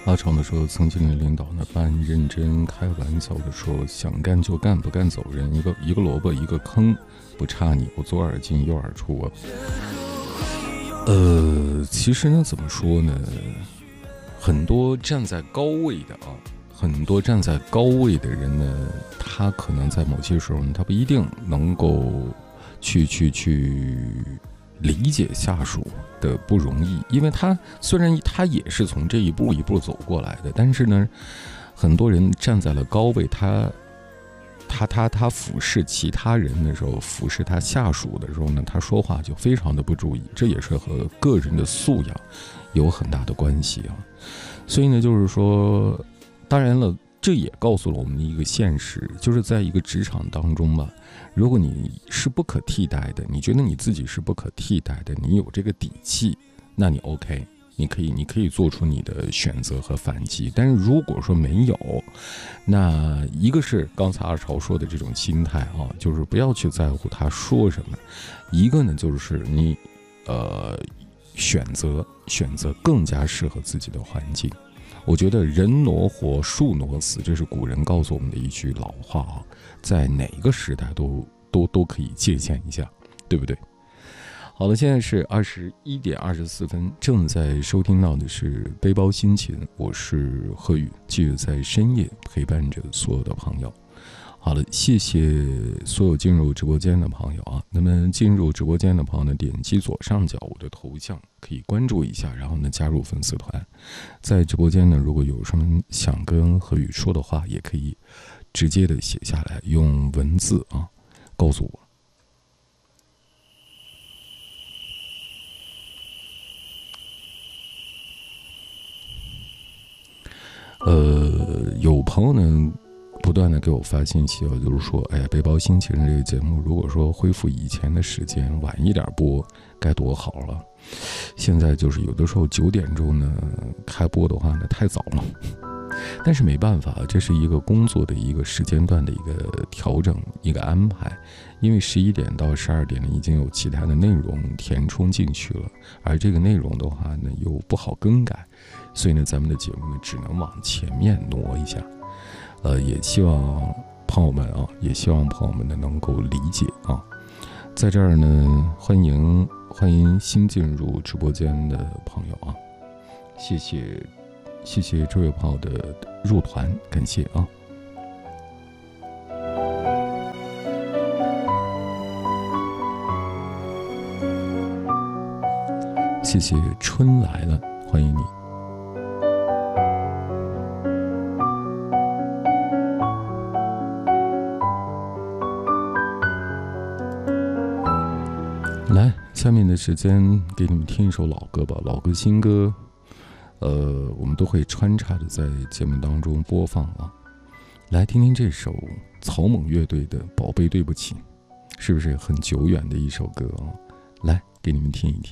阿长的说，曾经的领导呢，半认真开玩笑的说，想干就干，不干走人，一个萝卜一个坑，不差你，我左耳进右耳出啊。其实呢，怎么说呢？很多站在高位的人呢，他可能在某些时候呢，他不一定能够去理解下属的不容易，因为他虽然他也是从这一步一步走过来的，但是呢，很多人站在了高位，他俯视其他人的时候，俯视他下属的时候呢，他说话就非常的不注意，这也是和个人的素养有很大的关系啊。所以呢，就是说，当然了，这也告诉了我们一个现实，就是在一个职场当中吧，如果你是不可替代的，你觉得你自己是不可替代的，你有这个底气，那你 OK， 你可以做出你的选择和反击。但是如果说没有，那一个是刚才阿潮说的这种心态啊，就是不要去在乎他说什么；一个呢，就是你选择更加适合自己的环境。我觉得人挪活，树挪死，这是古人告诉我们的一句老话啊，在哪个时代都可以借鉴一下，对不对？好了，现在是21点24分，正在收听到的是背包心情，我是何宇，继续在深夜陪伴着所有的朋友。好了，谢谢所有进入直播间的朋友啊。那么进入直播间的朋友呢，点击左上角我的头像，可以关注一下，然后呢加入粉丝团。在直播间呢，如果有什么想跟何宇说的话，也可以直接的写下来，用文字啊告诉我。有朋友呢不断的给我发信息，就是说，哎呀，背包心情这个节目，如果说恢复以前的时间，晚一点播，该多好了。现在就是有的时候9点钟呢开播的话呢，太早了。但是没办法，这是一个工作的一个时间段的一个调整，一个安排。因为11点到12点呢，已经有其他的内容填充进去了，而这个内容的话呢，又不好更改，所以呢，咱们的节目呢，只能往前面挪一下。也希望朋友们呢能够理解啊。在这儿呢，欢迎新进入直播间的朋友啊，谢谢这位朋友的入团，感谢啊。谢谢春来了，欢迎你。来，下面的时间给你们听一首老歌吧，老歌新歌，我们都会穿插着在节目当中播放啊。来听听这首草蜢乐队的《宝贝对不起》，是不是很久远的一首歌啊？来，给你们听一听。